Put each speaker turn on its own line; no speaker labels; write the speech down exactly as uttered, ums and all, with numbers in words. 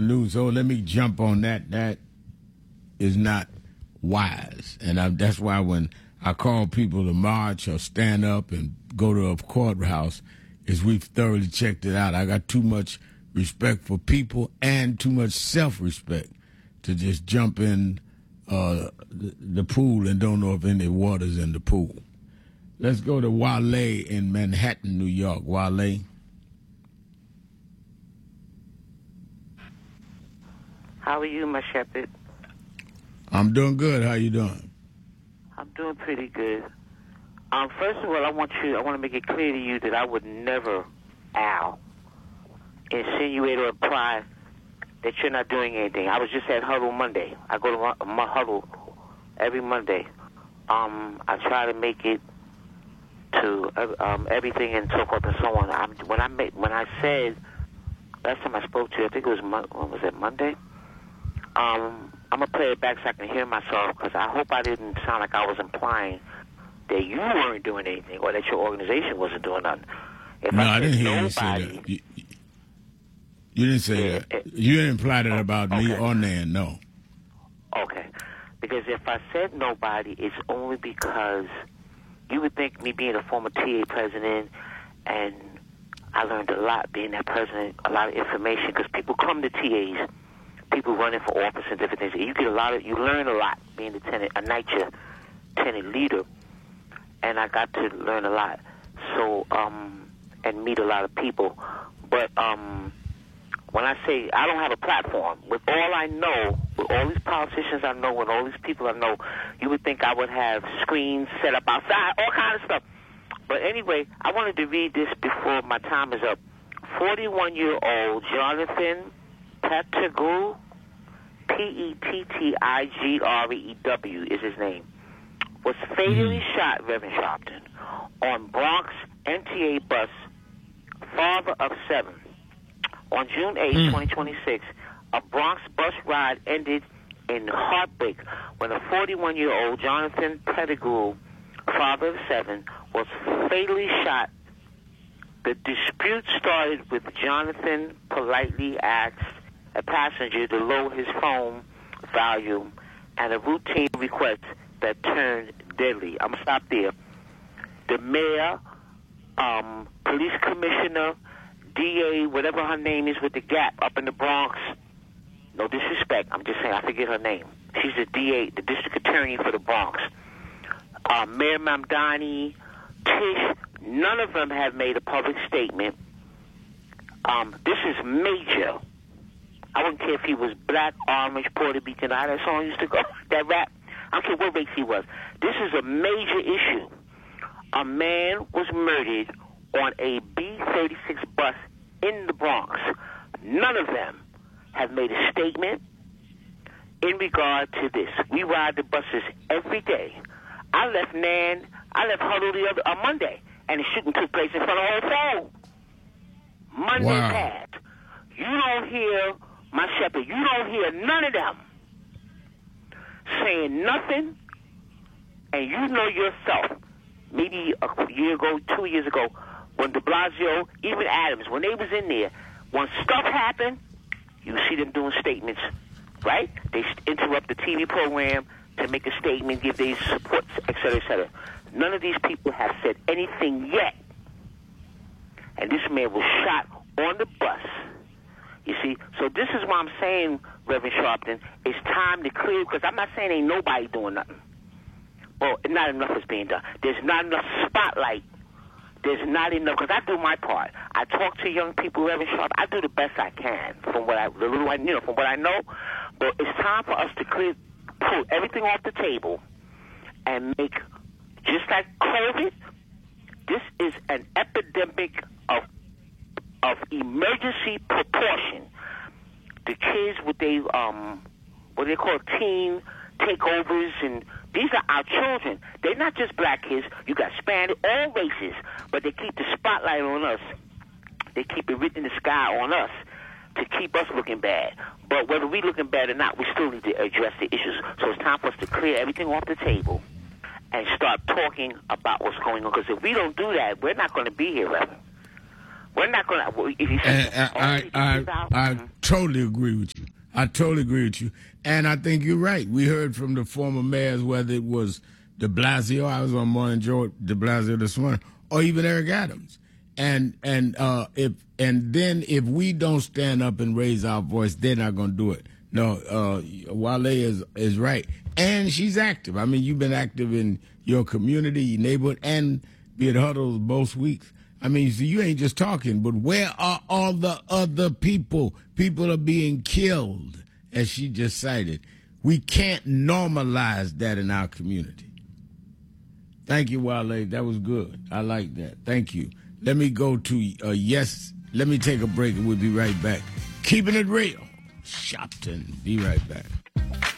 news. Oh, let me jump on that. That is not wise. And I, that's why when I call people to march or stand up and go to a courthouse, is we've thoroughly checked it out. I got too much respect for people and too much self-respect to just jump in uh, the, the pool and don't know if any water's in the pool. Let's go to Wale in Manhattan, New York. Wale.
How are you, my shepherd?
I'm doing good. How you doing?
I'm doing pretty good. Um, first of all, I want you. I want to make it clear to you that I would never, Al, insinuate or imply that you're not doing anything. I was just at Huddle Monday. I go to my Huddle every Monday. Um, I try to make it to um, everything and so forth and so on. I'm, when I made, when I said last time I spoke to you, I think it was Mon- when was it Monday? Um, I'm gonna play it back so I can hear myself because I hope I didn't sound like I was implying that you weren't doing anything or that your organization wasn't doing nothing. If
no,
I,
I didn't hear
nobody,
you say that. You, you didn't say
yeah,
that.
It,
you didn't imply that
oh,
about
okay.
me or Nan, no.
Okay. Because if I said nobody, it's only because you would think me being a former T A president, and I learned a lot being that president, a lot of information, because people come to T As, people running for office and different things. You get a lot of, you learn a lot being the tenant, a NYCHA tenant leader, and I got to learn a lot. So, um, and meet a lot of people. But um, when I say I don't have a platform, with all I know, with all these politicians I know, with all these people I know, you would think I would have screens set up outside, all kind of stuff. But anyway, I wanted to read this before my time is up. forty-one-year-old Jonathan Pettigrew, P E T T I G R E E W is his name, was fatally mm-hmm. shot, Reverend Sharpton, on Bronx M T A bus, father of seven. On June eighth, mm. twenty twenty-six, a Bronx bus ride ended in heartbreak when a forty-one-year-old Jonathan Pettigrew, father of seven, was fatally shot. The dispute started with Jonathan politely asked a passenger to lower his phone volume and a routine request that turned deadly. I'm going to stop there. The mayor, um, police commissioner, D A, whatever her name is with the Gap up in the Bronx, no disrespect, I'm just saying, I forget her name. She's the D A, the district attorney for the Bronx. Uh, Mayor Mamdani, Tish, none of them have made a public statement. Um, this is major. I wouldn't care if he was black, orange, Puerto Rican, how that song used to go, that rap. I don't care what race he was. This is a major issue. A man was murdered on a B thirty-six bus in the Bronx. None of them have made a statement in regard to this. We ride the buses every day. I left Nan, I left Huddle the other on Monday, and the shooting took place in front of Old Phone. Monday
wow.
passed. You don't hear, my shepherd, you don't hear none of them saying nothing, and you know yourself, maybe a year ago, two years ago, when de Blasio, even Adams, when they was in there, when stuff happened, you see them doing statements, right? They interrupt the T V program to make a statement, give their support, et cetera, et cetera. None of these people have said anything yet. And this man was shot on the bus. You see? So this is why I'm saying, Reverend Sharpton, it's time to clear, because I'm not saying ain't nobody doing nothing. Well, not enough is being done. There's not enough spotlight. There's not enough, because I do my part. I talk to young people, Reverend Sharp. I do the best I can from what I, the little I, you know, from what I know. But it's time for us to clear, pull everything off the table and make, just like COVID, this is an epidemic of of emergency proportion. The kids with they um what they call teen takeovers, and these are our children. They're not just black kids. You got Spanish, all races, but they keep the spotlight on us. They keep it written in the sky on us to keep us looking bad. But whether we looking bad or not, we still need to address the issues. So it's time for us to clear everything off the table and start talking about what's going on. Because if we don't do that, we're not going to be here, Reverend. We're not going to. If you say,
I, I, I, I, I totally agree with you. I totally agree with you. And I think you're right. We heard from the former mayors, whether it was de Blasio, I was on Morning Joe de Blasio this morning, or even Eric Adams. And and uh, if and then if we don't stand up and raise our voice, they're not going to do it. No, uh, Wale is is right. And she's active. I mean, you've been active in your community, your neighborhood, and be at huddles both weeks. I mean, so you ain't just talking, but where are all the other people? People are being killed, as she just cited. We can't normalize that in our community. Thank you, Wale. That was good. I like that. Thank you. Let me go to, uh, yes, let me take a break and we'll be right back. Keeping it real. Shopton. Be right back.